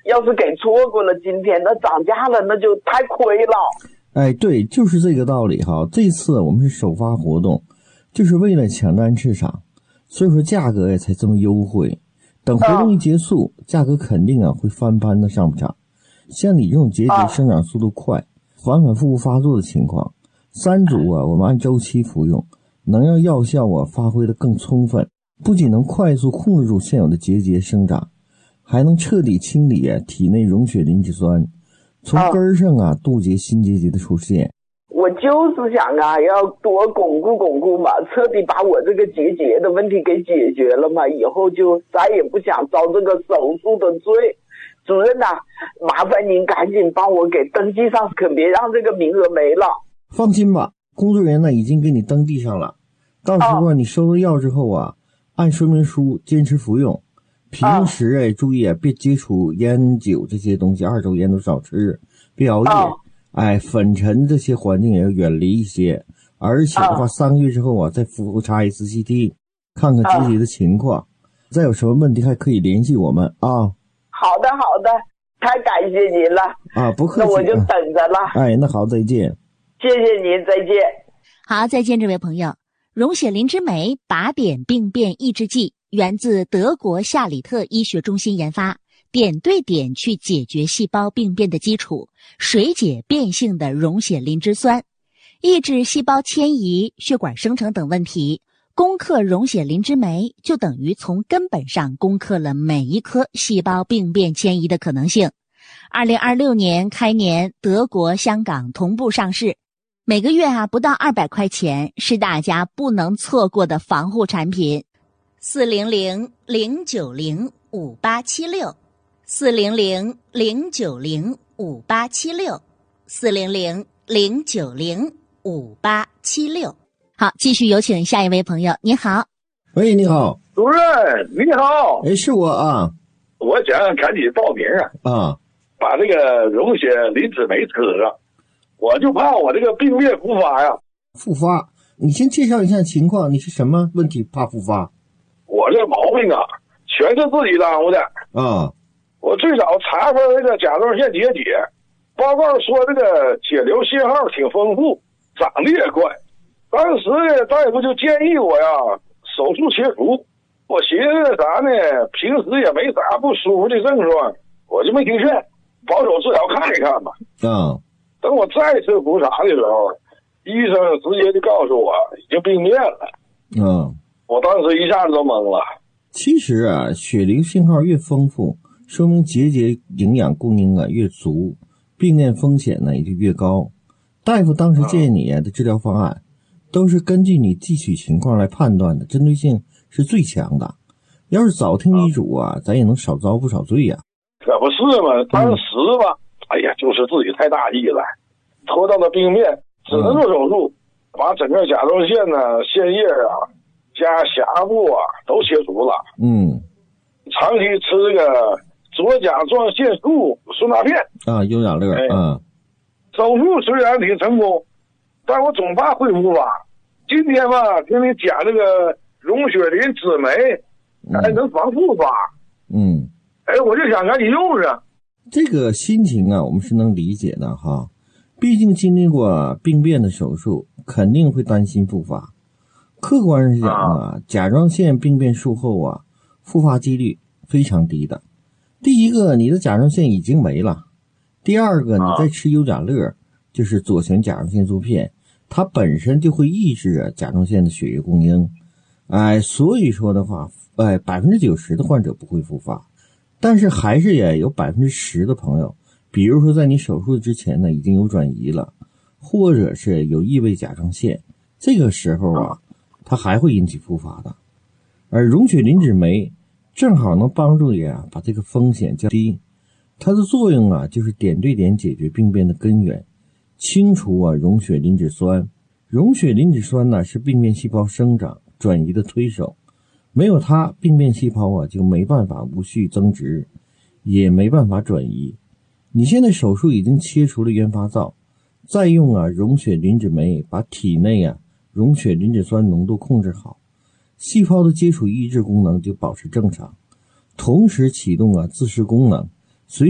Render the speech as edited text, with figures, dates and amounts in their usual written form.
要是给错过了今天，那涨价了，那就太亏了。 哎，对，就是这个道理哈。这次我们是首发活动，就是为了抢占市场，所以说价格也才这么优惠。等活动一结束，价格肯定会翻番的上不涨。像你这种结节生长速度快、反反复复发作的情况，3组我们按周期服用，能让药效发挥得更充分，不仅能快速控制住现有的结节生长，还能彻底清理体内溶血磷脂酸，从根上杜绝新结节的出现。 我就是想要多巩固巩固嘛，彻底把我这个结节的问题给解决了嘛，以后就再也不想遭这个手术的罪。主任麻烦您赶紧帮我给登记上，可别让这个名额没了。 放心吧，工作人员已经给你登记上了。到时候你收了药之后按说明书坚持服用。平时注意别接触烟酒这些东西，2手烟都少吃，别熬夜。粉尘这些环境也要远离一些。而且的话，3个月之后再复查 SCT， 看看结节的情况。再有什么问题还可以联系我们好的，太感谢您了不客气。 那我就等着了。 那好，再见。 谢谢您，再见。 好，再见，这位朋友。溶血磷脂酶靶点病变抑制剂源自德国夏里特医学中心研发，点对点去解决细胞病变的基础，水解变性的溶血磷脂酸，抑制细胞迁移、血管生成等问题。攻克溶血磷脂酶就等于从根本上攻克了每一颗细胞病变迁移的可能性。2026年开年，德国、香港同步上市，每个月不到200块钱，是大家不能错过的防护产品。400-090-5876 400-090-5876 400-090-5876。好，继续有请下一位朋友。你好。 喂，你好。 主任，你好。 是我我想赶紧报名把这个溶血磷脂酶吃上，我就怕我这个病变复发呀。 复发？你先介绍一下情况，你是什么问题怕复发？ 我这毛病全是自己耽误的我最早查出这个甲状腺结节，报告说这个血流信号挺丰富，长得也快。当时呢，大夫就建议我手术切除。我寻思啥呢，平时也没啥不舒服的症状，我就没听劝，保守治疗看一看吧。等我再次复查的时候，医生直接就告诉我已经病变了。我当时一下子都懵了。 其实血流信号越丰富，说明结节营养供应越足，病变风险也就越高。大夫当时建议你的治疗方案都是根据你汲取情况来判断的，针对性是最强的。要是早听医嘱咱也能少遭不少罪呀。 可不是嘛，当时吧，就是自己太大意了，拖到了病变，只能做手术，把整个甲状腺腺叶加峡部都切除了。长期吃这个左甲状腺素顺钠片优雅乐。 手术虽然挺成功，但我总怕会复发。今天吧，听你讲这个溶血磷脂酶还能防复发。我就想赶紧用上。 这个心情我们是能理解的毕竟经历过病变的手术，肯定会担心复发。客观上讲甲状腺病变术后复发几率非常低的。第一个，你的甲状腺已经没了；第二个，你再吃优甲乐，就是左旋甲状腺素片，它本身就会抑制甲状腺的血液供应。所以说的话，90%的患者不会复发，但是还是也有10%的朋友，比如说在你手术之前已经有转移了，或者是有异位甲状腺，这个时候它还会引起复发的。而溶血磷脂酶正好能帮助你把这个风险降低。它的作用就是点对点解决病变的根源，清除溶血磷脂酸。溶血磷脂酸是病变细胞生长转移的推手，没有它，病变细胞就没办法无序增殖，也没办法转移。你现在手术已经切除了原发灶，再用溶血磷脂酶把体内溶血磷脂酸浓度控制好，细胞的接触抑制功能就保持正常，同时启动自噬功能，